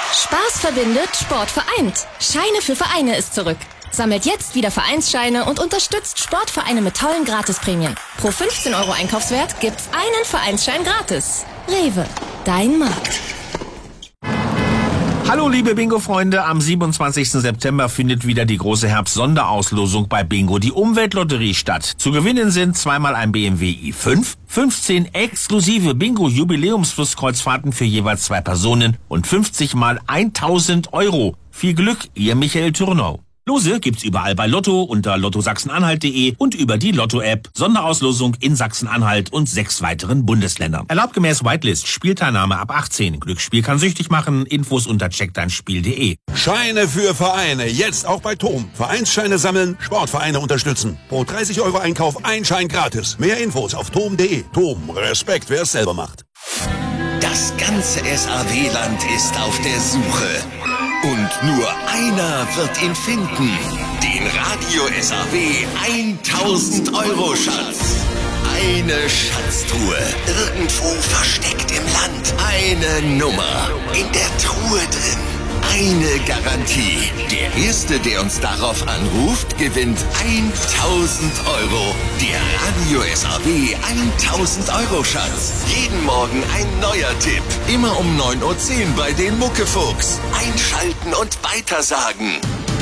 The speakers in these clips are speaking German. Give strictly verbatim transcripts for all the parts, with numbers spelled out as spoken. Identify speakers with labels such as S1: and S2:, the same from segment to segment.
S1: Spaß verbindet, Sport vereint. Scheine für Vereine ist zurück. Sammelt jetzt wieder Vereinsscheine und unterstützt Sportvereine mit tollen Gratisprämien. Pro fünfzehn Euro Einkaufswert gibt's einen Vereinsschein gratis. Rewe, dein Markt.
S2: Hallo liebe Bingo-Freunde, am siebenundzwanzigsten September findet wieder die große Herbst-Sonderauslosung bei Bingo, die Umweltlotterie, statt. Zu gewinnen sind zweimal ein B M W i fünf, fünfzehn exklusive Bingo-Jubiläumsflusskreuzfahrten für jeweils zwei Personen und fünfzig mal tausend Euro. Viel Glück, ihr Michael Thürnau. Lose gibt's überall bei Lotto unter lotto sachsen-anhalt punkt de und über die Lotto-App. Sonderauslosung in Sachsen-Anhalt und sechs weiteren Bundesländern. Erlaubt gemäß Whitelist. Spielteilnahme ab achtzehn. Glücksspiel kann süchtig machen. Infos unter check dein spiel punkt de.
S3: Scheine für Vereine. Jetzt auch bei Tom. Vereinsscheine sammeln, Sportvereine unterstützen. Pro dreißig Euro Einkauf ein Schein gratis. Mehr Infos auf tom punkt de. Tom, Respekt, wer es selber macht.
S4: Das ganze S A W-Land ist auf der Suche. Und nur einer wird ihn finden. Den Radio S A W tausend Euro Schatz. Eine Schatztruhe. Irgendwo versteckt im Land. Eine Nummer. In der Truhe drin. Eine Garantie. Der Erste, der uns darauf anruft, gewinnt tausend Euro. Der Radio S A W tausend Euro Schatz. Jeden Morgen ein neuer Tipp. Immer um neun Uhr zehn bei den Muckefuchs. Einschalten und weitersagen.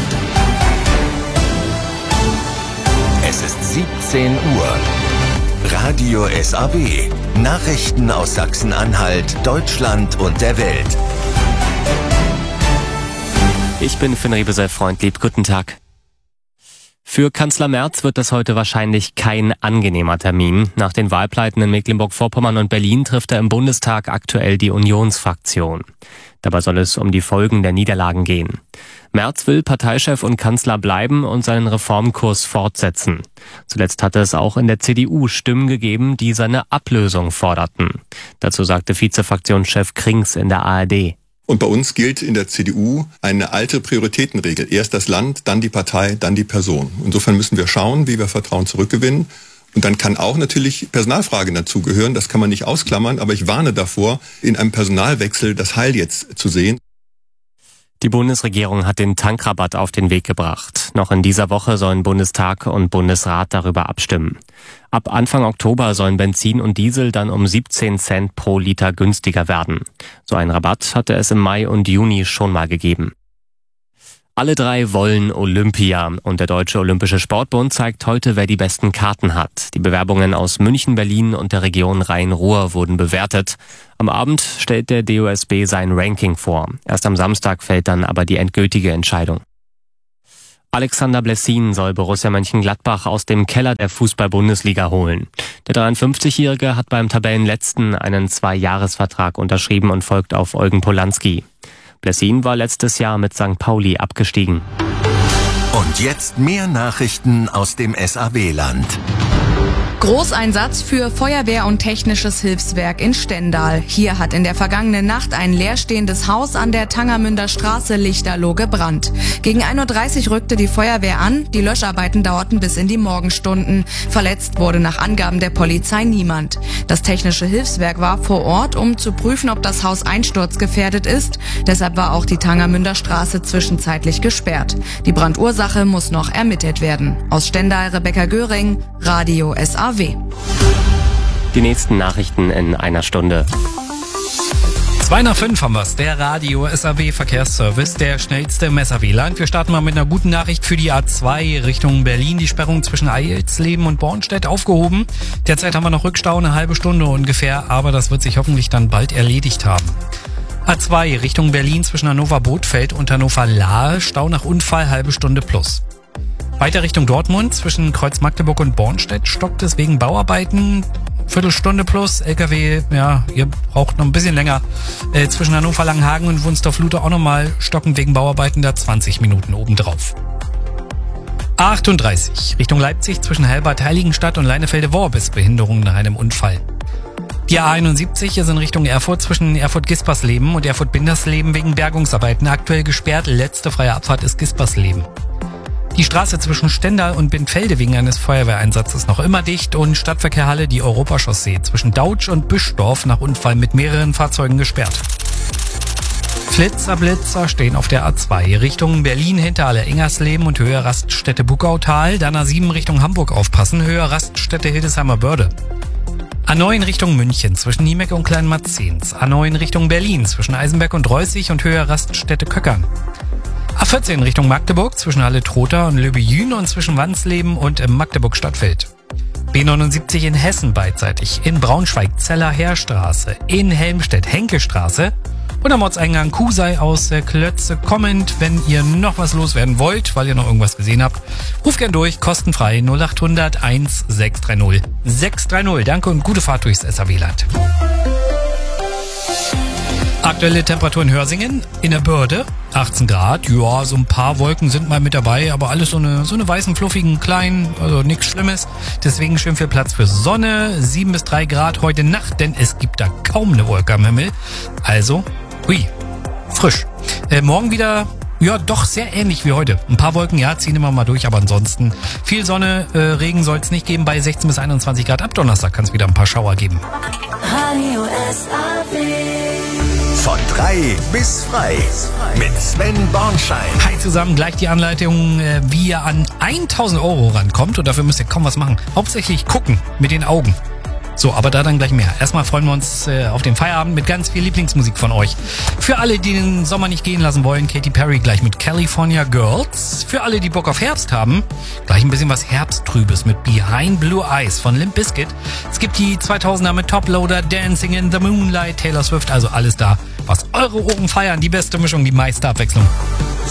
S4: Es ist siebzehn Uhr. Radio S A W. Nachrichten aus Sachsen-Anhalt, Deutschland und der Welt.
S5: Ich bin Finn Rebesel, Freund, lieb, guten Tag. Für Kanzler Merz wird das heute wahrscheinlich kein angenehmer Termin. Nach den Wahlpleiten in Mecklenburg-Vorpommern und Berlin trifft er im Bundestag aktuell die Unionsfraktion. Dabei soll es um die Folgen der Niederlagen gehen. Merz will Parteichef und Kanzler bleiben und seinen Reformkurs fortsetzen. Zuletzt hatte es auch in der C D U Stimmen gegeben, die seine Ablösung forderten. Dazu sagte Vizefraktionschef Krings in der A R D.
S6: Und bei uns gilt in der C D U eine alte Prioritätenregel. Erst das Land, dann die Partei, dann die Person. Insofern müssen wir schauen, wie wir Vertrauen zurückgewinnen. Und dann kann auch natürlich Personalfragen dazugehören. Das kann man nicht ausklammern. Aber ich warne davor, in einem Personalwechsel das Heil jetzt zu sehen.
S5: Die Bundesregierung hat den Tankrabatt auf den Weg gebracht. Noch in dieser Woche sollen Bundestag und Bundesrat darüber abstimmen. Ab Anfang Oktober sollen Benzin und Diesel dann um siebzehn Cent pro Liter günstiger werden. So einen Rabatt hatte es im Mai und Juni schon mal gegeben. Alle drei wollen Olympia und der Deutsche Olympische Sportbund zeigt heute, wer die besten Karten hat. Die Bewerbungen aus München, Berlin und der Region Rhein-Ruhr wurden bewertet. Am Abend stellt der D O S B sein Ranking vor. Erst am Samstag fällt dann aber die endgültige Entscheidung. Alexander Blessin soll Borussia Mönchengladbach aus dem Keller der Fußball-Bundesliga holen. Der dreiundfünfzigjährige hat beim Tabellenletzten einen Zwei-Jahres-Vertrag unterschrieben und folgt auf Eugen Polanski. Blessin war letztes Jahr mit Sankt Pauli abgestiegen.
S4: Und jetzt mehr Nachrichten aus dem S A W-Land.
S7: Großeinsatz für Feuerwehr und Technisches Hilfswerk in Stendal. Hier hat in der vergangenen Nacht ein leerstehendes Haus an der Tangermünder Straße Lichterloh gebrannt. Gegen ein Uhr dreißig rückte die Feuerwehr an. Die Löscharbeiten dauerten bis in die Morgenstunden. Verletzt wurde nach Angaben der Polizei niemand. Das Technische Hilfswerk war vor Ort, um zu prüfen, ob das Haus einsturzgefährdet ist. Deshalb war auch die Tangermünder Straße zwischenzeitlich gesperrt. Die Brandursache muss noch ermittelt werden. Aus Stendal Rebecca Göring, Radio S A W.
S5: Die nächsten Nachrichten in einer Stunde.
S8: Zwei nach fünf haben wir's. Der Radio S A W Verkehrsservice, der schnellste im S A W-Land. Wir starten mal mit einer guten Nachricht für die A zwei Richtung Berlin. Die Sperrung zwischen Eilsleben und Bornstedt aufgehoben. Derzeit haben wir noch Rückstau, eine halbe Stunde ungefähr, aber das wird sich hoffentlich dann bald erledigt haben. A zwei Richtung Berlin zwischen Hannover-Bothfeld und Hannover-Lahe. Stau nach Unfall, halbe Stunde plus. Weiter Richtung Dortmund, zwischen Kreuz Magdeburg und Bornstedt stockt es wegen Bauarbeiten. Viertelstunde plus, L K W, ja, ihr braucht noch ein bisschen länger. Äh, zwischen Hannover, Langenhagen und Wunstorf-Lute auch nochmal stocken wegen Bauarbeiten, da zwanzig Minuten obendrauf. A achtunddreißig, Richtung Leipzig, zwischen Helbert-Heiligenstadt und Leinefelde-Worb ist Behinderung nach einem Unfall. Die A einundsiebzig ist in Richtung Erfurt zwischen Erfurt-Gispersleben und Erfurt-Bindersleben wegen Bergungsarbeiten aktuell gesperrt. Letzte freie Abfahrt ist Gispersleben. Die Straße zwischen Stendal und Bindfelde wegen eines Feuerwehreinsatzes noch immer dicht und Stadtverkehr Halle die Europachaussee zwischen Dautsch und Büschdorf nach Unfall mit mehreren Fahrzeugen gesperrt. Flitzer, Blitzer stehen auf der A zwei Richtung Berlin, Hinterhalle, Ingersleben und Höhe Raststätte Buckautal. Dann A sieben Richtung Hamburg aufpassen, Höhe Raststätte Hildesheimer Börde. A neun Richtung München zwischen Niemek und Kleinmarzens. A neun Richtung Berlin zwischen Eisenberg und Reußig und Höhe Raststätte Köckern. A vierzehn Richtung Magdeburg zwischen Halle Trotha und Löbejün und zwischen Wansleben und Magdeburg Stadtfeld. B neunundsiebzig in Hessen beidseitig, in Braunschweig Zeller Heerstraße, in Helmstedt Henkelstraße und am Ortseingang Kusei aus der Klötze kommend. Wenn ihr noch was loswerden wollt, weil ihr noch irgendwas gesehen habt, ruft gern durch, kostenfrei null acht hundert eins sechs drei null sechs drei null. Danke und gute Fahrt durchs S A W-Land. Aktuelle Temperatur in Hörsingen, in der Börde, achtzehn Grad. Ja, so ein paar Wolken sind mal mit dabei, aber alles so eine, so eine weißen, fluffigen, kleinen, also nichts Schlimmes. Deswegen schön viel Platz für Sonne, sieben bis drei Grad heute Nacht, denn es gibt da kaum eine Wolke am Himmel. Also, hui, frisch. Äh, morgen wieder, ja, doch sehr ähnlich wie heute. Ein paar Wolken, ja, ziehen immer mal durch, aber ansonsten viel Sonne, äh, Regen soll es nicht geben bei sechzehn bis einundzwanzig Grad. Ab Donnerstag kann es wieder ein paar Schauer geben.
S9: Radio S A W.
S4: Von drei bis frei mit Sven Bornschein.
S8: Hi zusammen, gleich die Anleitung, äh, wie ihr an tausend Euro rankommt. Und dafür müsst ihr kaum was machen. Hauptsächlich gucken mit den Augen. So, aber da dann gleich mehr. Erstmal freuen wir uns äh, auf den Feierabend mit ganz viel Lieblingsmusik von euch. Für alle, die den Sommer nicht gehen lassen wollen, Katy Perry gleich mit California Girls. Für alle, die Bock auf Herbst haben, gleich ein bisschen was Herbsttrübes mit Behind Blue Eyes von Limp Bizkit. Es gibt die zweitausender mit Toploader, Dancing in the Moonlight, Taylor Swift, also alles da, was eure Ohren feiern. Die beste Mischung, die meiste Abwechslung.